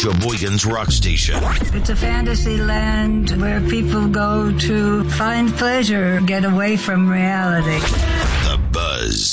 Sheboygan's Rock Station. It's a fantasy land where people go to find pleasure, get away from reality. The Buzz.